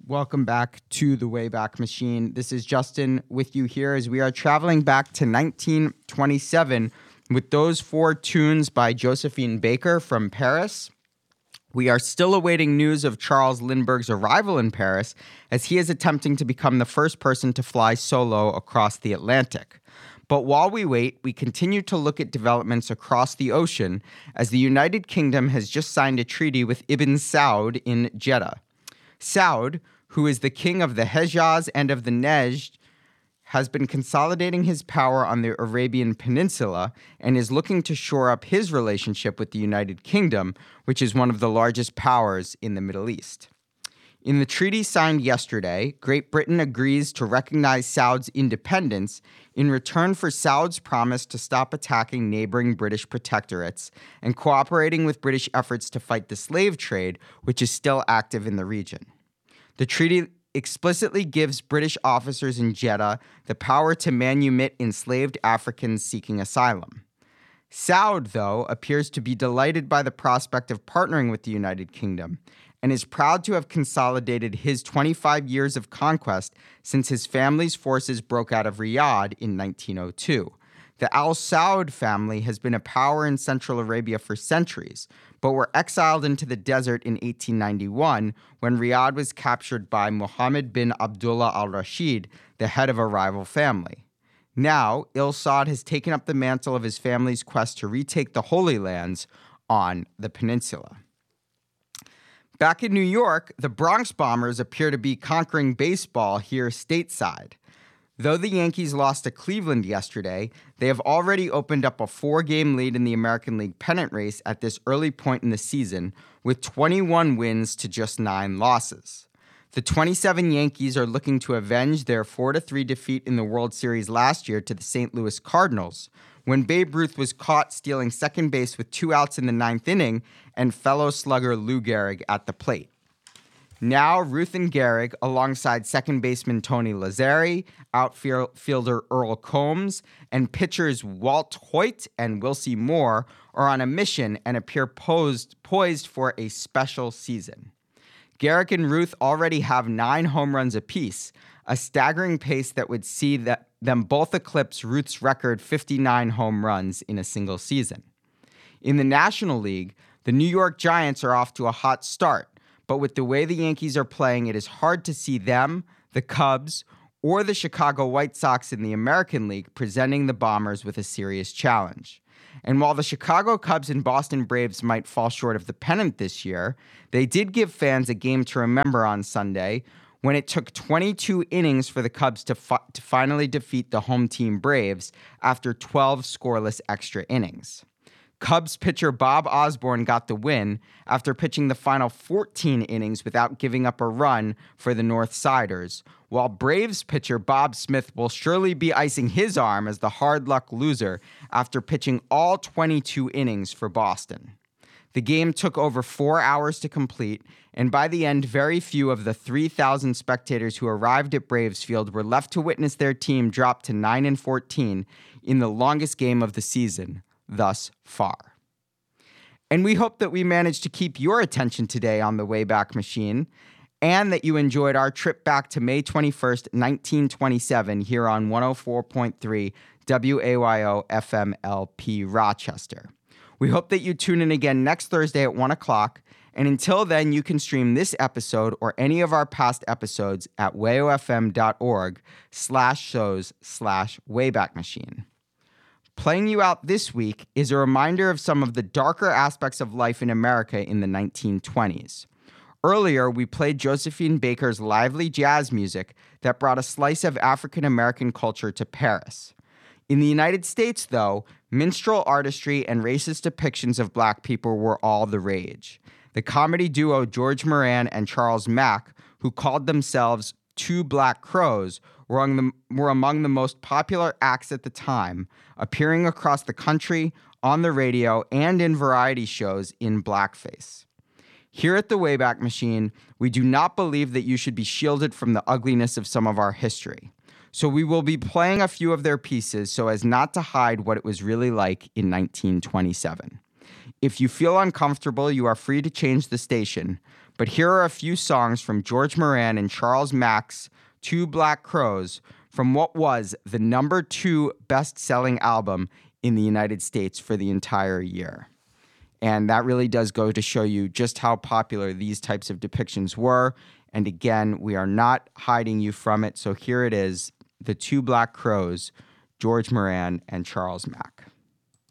Welcome back to the Wayback Machine. This is Justin with you here as we are traveling back to 1927 with those four tunes by Josephine Baker from Paris. We are still awaiting news of Charles Lindbergh's arrival in Paris, as he is attempting to become the first person to fly solo across the Atlantic. But while we wait, we continue to look at developments across the ocean, as the United Kingdom has just signed a treaty with Ibn Saud in Jeddah. Saud, who is the king of the Hejaz and of the Najd, has been consolidating his power on the Arabian Peninsula and is looking to shore up his relationship with the United Kingdom, which is one of the largest powers in the Middle East. In the treaty signed yesterday, Great Britain agrees to recognize Saud's independence in return for Saud's promise to stop attacking neighboring British protectorates and cooperating with British efforts to fight the slave trade, which is still active in the region. The treaty explicitly gives British officers in Jeddah the power to manumit enslaved Africans seeking asylum. Saud, though, appears to be delighted by the prospect of partnering with the United Kingdom and is proud to have consolidated his 25 years of conquest since his family's forces broke out of Riyadh in 1902. The Al Saud family has been a power in Central Arabia for centuries, but were exiled into the desert in 1891 when Riyadh was captured by Muhammad bin Abdullah al-Rashid, the head of a rival family. Now, Il Saud has taken up the mantle of his family's quest to retake the Holy Lands on the peninsula. Back in New York, the Bronx Bombers appear to be conquering baseball here stateside. Though the Yankees lost to Cleveland yesterday, they have already opened up a 4-game lead in the American League pennant race at this early point in the season, with 21 wins to just 9 losses. The 27 Yankees are looking to avenge their 4-3 defeat in the World Series last year to the St. Louis Cardinals, when Babe Ruth was caught stealing second base with 2 outs in the 9th inning and fellow slugger Lou Gehrig at the plate. Now, Ruth and Gehrig, alongside second baseman Tony Lazzeri, outfielder Earl Combs, and pitchers Walt Hoyt and Wilcie Moore, are on a mission and appear poised for a special season. Gehrig and Ruth already have 9 home runs apiece, a staggering pace that would see them both eclipse Ruth's record 59 home runs in a single season. In the National League, the New York Giants are off to a hot start, but with the way the Yankees are playing, it is hard to see them, the Cubs, or the Chicago White Sox in the American League presenting the Bombers with a serious challenge. And while the Chicago Cubs and Boston Braves might fall short of the pennant this year, they did give fans a game to remember on Sunday when it took 22 innings for the Cubs to finally defeat the home team Braves after 12 scoreless extra innings. Cubs pitcher Bob Osborne got the win after pitching the final 14 innings without giving up a run for the North Siders, while Braves pitcher Bob Smith will surely be icing his arm as the hard luck loser after pitching all 22 innings for Boston. The game took over 4 hours to complete, and by the end, very few of the 3,000 spectators who arrived at Braves Field were left to witness their team drop to 9-14 in the longest game of the season thus far. And we hope that we managed to keep your attention today on the Wayback Machine, and that you enjoyed our trip back to May 21st, 1927 here on 104.3 WAYO FM LP Rochester. We hope that you tune in again next Thursday at 1 o'clock, and until then, you can stream this episode or any of our past episodes at wayofm.org/shows/Wayback Machine. Playing you out this week is a reminder of some of the darker aspects of life in America in the 1920s. Earlier, we played Josephine Baker's lively jazz music that brought a slice of African-American culture to Paris. In the United States, though, minstrel artistry and racist depictions of black people were all the rage. The comedy duo George Moran and Charles Mack, who called themselves Two Black Crows, were among the most popular acts at the time, appearing across the country, on the radio, and in variety shows in blackface. Here at the Wayback Machine, we do not believe that you should be shielded from the ugliness of some of our history. So we will be playing a few of their pieces so as not to hide what it was really like in 1927. If you feel uncomfortable, you are free to change the station, But here are a few songs from George Moran and Charles Mack's Two Black Crows from what was the number 2 best-selling album in the United States for the entire year. And that really does go to show you just how popular these types of depictions were. And again, we are not hiding you from it. So here it is, the Two Black Crows, George Moran and Charles Mack.